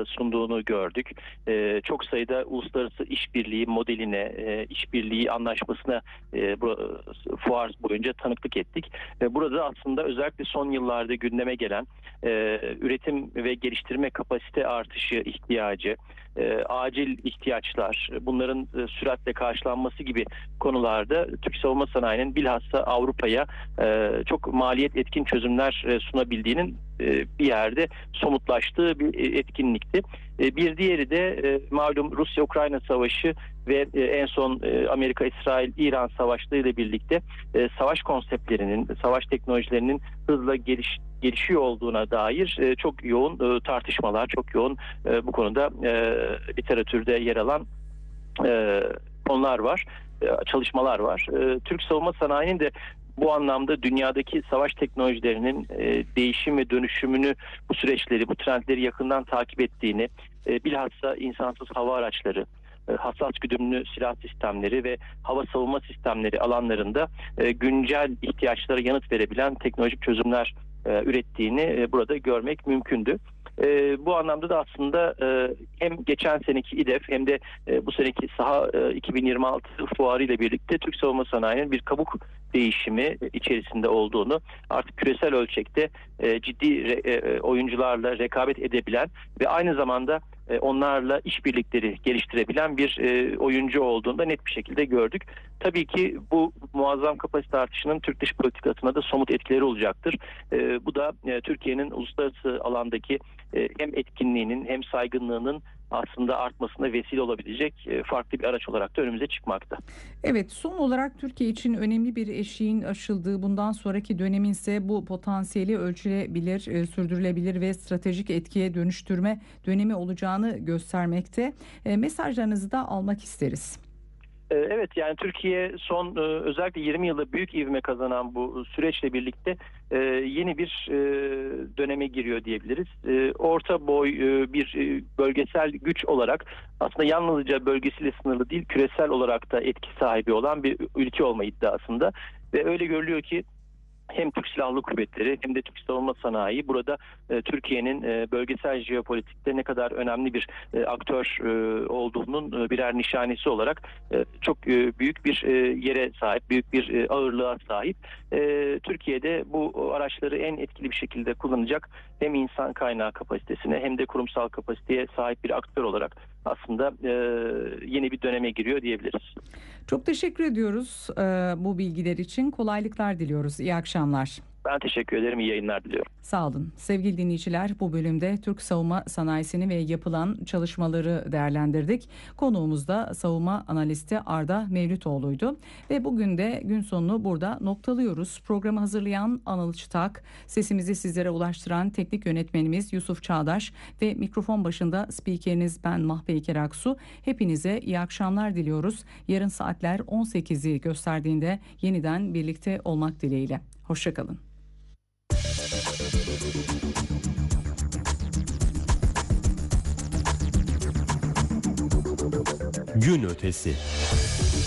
sunduğunu gördük. Çok sayıda uluslararası işbirliği modeline, işbirliği anlaşmasına fuar boyunca tanıklık ettik. Burada aslında özellikle son yıllarda gündeme gelen üretim ve geliştirme kapasite artışı ihtiyacı, acil ihtiyaçlar, bunların süratle karşılanması gibi konularda Türk savunma sanayinin bilhassa Avrupa'ya çok maliyet etkin çözümler sunabildiğinin bir yerde somutlaştığı bir etkinlikti. Bir diğeri de malum Rusya-Ukrayna savaşı ve en son Amerika-İsrail-İran savaşları ile birlikte savaş konseptlerinin, savaş teknolojilerinin hızla gelişiyor olduğuna dair çok yoğun tartışmalar, çok yoğun bu konuda literatürde yer alan konular var, çalışmalar var. Türk savunma sanayinin de bu anlamda dünyadaki savaş teknolojilerinin değişim ve dönüşümünü, bu süreçleri, bu trendleri yakından takip ettiğini, bilhassa insansız hava araçları, hassas güdümlü silah sistemleri ve hava savunma sistemleri alanlarında güncel ihtiyaçlara yanıt verebilen teknolojik çözümler ürettiğini burada görmek mümkündü. Bu anlamda da aslında hem geçen seneki İDEF hem de bu seneki Saha 2026 fuarı ile birlikte Türk savunma sanayinin bir kabuk değişimi içerisinde olduğunu, artık küresel ölçekte ciddi oyuncularla rekabet edebilen ve aynı zamanda onlarla işbirlikleri geliştirebilen bir oyuncu olduğunu da net bir şekilde gördük. Tabii ki bu muazzam kapasite artışının Türk dış politikasına da somut etkileri olacaktır. Bu da Türkiye'nin uluslararası alandaki hem etkinliğinin hem saygınlığının aslında artmasına vesile olabilecek farklı bir araç olarak da önümüze çıkmakta. Evet, son olarak Türkiye için önemli bir eşiğin aşıldığı, bundan sonraki dönemin ise bu potansiyeli ölçülebilir, sürdürülebilir ve stratejik etkiye dönüştürme dönemi olacağını göstermekte. Mesajlarınızı da almak isteriz. Evet, yani Türkiye son özellikle 20 yılda büyük ivme kazanan bu süreçle birlikte yeni bir döneme giriyor diyebiliriz. Orta boy bir bölgesel güç olarak aslında yalnızca bölgesiyle sınırlı değil, küresel olarak da etki sahibi olan bir ülke olma iddiasında ve öyle görülüyor ki hem Türk Silahlı Kuvvetleri hem de Türk Savunma Sanayi burada Türkiye'nin bölgesel jeopolitikte ne kadar önemli bir aktör olduğunun birer nişanesi olarak çok büyük bir yere sahip, büyük bir ağırlığa sahip. Türkiye'de bu araçları en etkili bir şekilde kullanacak hem insan kaynağı kapasitesine hem de kurumsal kapasiteye sahip bir aktör olarak aslında yeni bir döneme giriyor diyebiliriz. Çok teşekkür ediyoruz bu bilgiler için. Kolaylıklar diliyoruz. İyi akşamlar. Ben teşekkür ederim. İyi yayınlar diliyorum. Sağ olun. Sevgili dinleyiciler, bu bölümde Türk savunma sanayisini ve yapılan çalışmaları değerlendirdik. Konuğumuz da savunma analisti Arda Mevlütoğlu'ydu. Ve bugün de gün sonunu burada noktalıyoruz. Programı hazırlayan Anıl Çıtak, sesimizi sizlere ulaştıran teknik yönetmenimiz Yusuf Çağdaş ve mikrofon başında spikeriniz ben Mahpeyker Aksu. Hepinize iyi akşamlar diliyoruz. Yarın saatler 18'i gösterdiğinde yeniden birlikte olmak dileğiyle. Hoşçakalın. Gün ötesi.